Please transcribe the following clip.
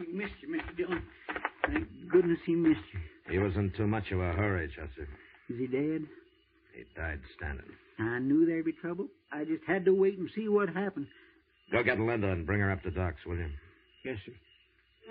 He missed you, Mr. Dillon. Thank goodness he missed you. He was in too much of a hurry, Chester. Is he dead? He died standing. I knew there'd be trouble. I just had to wait and see what happened. Go get Linda and bring her up to Doc's, will you? Yes, sir.